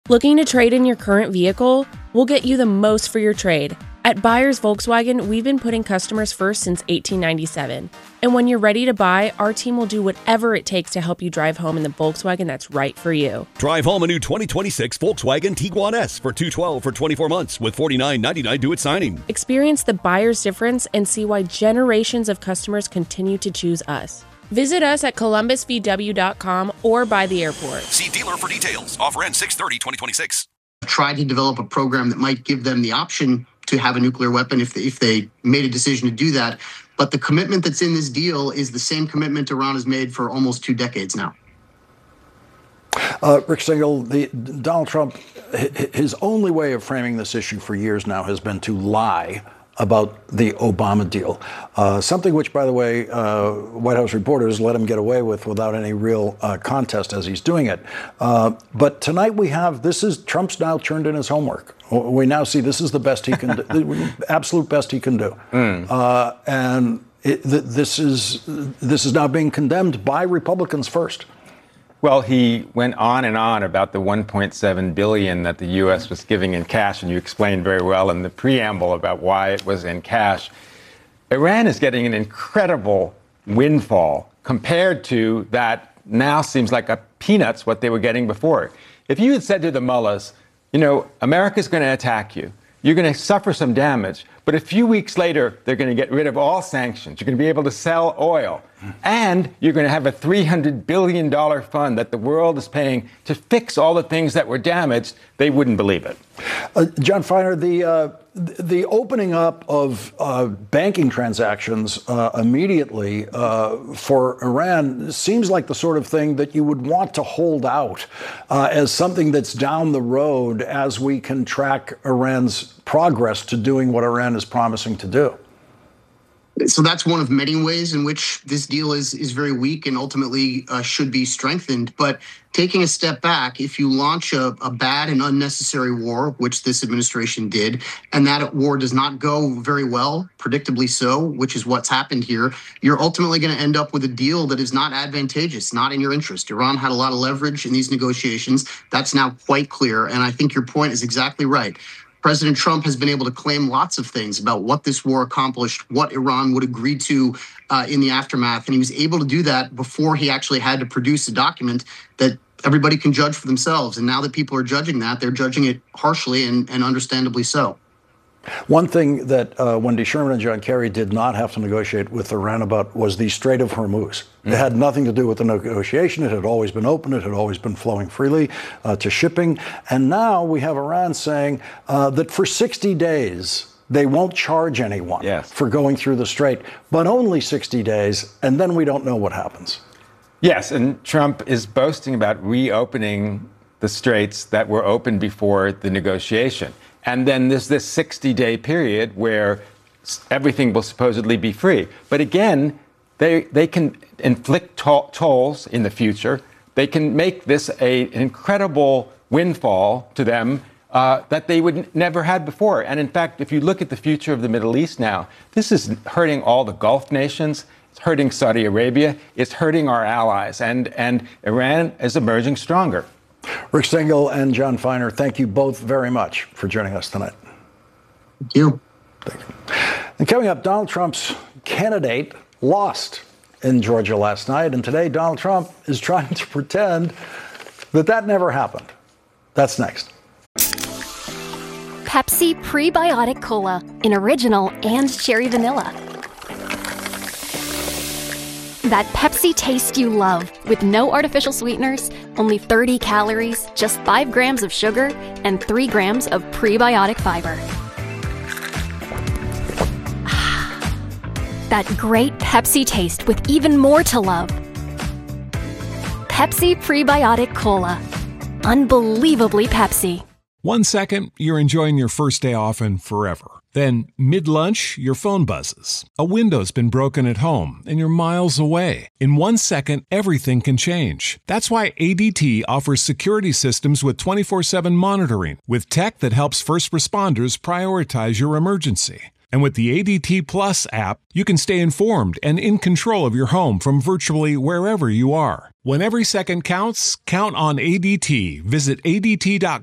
Looking to trade in your current vehicle? We'll get you the most for your trade. At Buyers Volkswagen, we've been putting customers first since 1897. And when you're ready to buy, our team will do whatever it takes to help you drive home in the Volkswagen that's right for you. Drive home a new 2026 Volkswagen Tiguan S for $212 for 24 months with $49.99 due at signing. Experience the buyer's difference and see why generations of customers continue to choose us. Visit us at columbusvw.com or by the airport. See dealer for details. Offer ends 6/30/2026. Tried to develop a program that might give them the option to have a nuclear weapon if they made a decision to do that. But the commitment that's in this deal is the same commitment Iran has made for almost 2 decades now. Rick Stengel, Donald Trump, his only way of framing this issue for years now has been to lie about the Obama deal, something which, by the way, White House reporters let him get away with without any real contest as he's doing it. But tonight we have, Trump's now turned in his homework. We now see this is the best he can do, the absolute best he can do. And this is now being condemned by Republicans first. Well, he went on and on about the $1.7 billion that the U.S. was giving in cash, and you explained very well in the preamble about why it was in cash. Iran is getting an incredible windfall compared to that now seems like a peanuts what they were getting before. If you had said to the mullahs, you know, America's going to attack you, you're going to suffer some damage, but a few weeks later, they're going to get rid of all sanctions. You're going to be able to sell oil. And you're going to have a $300 billion fund that the world is paying to fix all the things that were damaged. They wouldn't believe it. John Feiner, the opening up of banking transactions immediately for Iran seems like the sort of thing that you would want to hold out as something that's down the road as we can track Iran's progress to doing what Iran is promising to do. So that's one of many ways in which this deal is very weak and ultimately should be strengthened. But taking a step back, if you launch a bad and unnecessary war, which this administration did, and that war does not go very well, predictably so, which is what's happened here, you're ultimately going to end up with a deal that is not advantageous, not in your interest. Iran had a lot of leverage in these negotiations. That's now quite clear. And I think your point is exactly right. President Trump has been able to claim lots of things about what this war accomplished, what Iran would agree to in the aftermath. And he was able to do that before he actually had to produce a document that everybody can judge for themselves. And now that people are judging that, they're judging it harshly and understandably so. One thing that Wendy Sherman and John Kerry did not have to negotiate with Iran about was the Strait of Hormuz. It had nothing to do with the negotiation. It had always been open. It had always been flowing freely to shipping. And now we have Iran saying that for 60 days, they won't charge anyone for going through the strait, but only 60 days, and then we don't know what happens. Yes, and Trump is boasting about reopening the straits that were open before the negotiation. And then there's this 60-day period where everything will supposedly be free. But again, they can inflict tolls in the future. They can make this an incredible windfall to them that they would never had before. And in fact, if you look at the future of the Middle East now, this is hurting all the Gulf nations. It's hurting Saudi Arabia. It's hurting our allies. And Iran is emerging stronger. Rick Stengel and John Feiner, thank you both very much for joining us tonight. Thank you. Thank you. And coming up, Donald Trump's candidate lost in Georgia last night, and today Donald Trump is trying to pretend that never happened. That's next. Pepsi Prebiotic Cola in original and cherry vanilla. That Pepsi taste you love, with no artificial sweeteners, only 30 calories, just 5 grams of sugar, and 3 grams of prebiotic fiber. That great Pepsi taste with even more to love. Pepsi Prebiotic Cola. Unbelievably Pepsi. 1 second, you're enjoying your first day off and forever. Then, mid-lunch, your phone buzzes. A window's been broken at home, and you're miles away. In 1 second, everything can change. That's why ADT offers security systems with 24/7 monitoring, with tech that helps first responders prioritize your emergency. And with the ADT Plus app, you can stay informed and in control of your home from virtually wherever you are. When every second counts, count on ADT. Visit ADT.com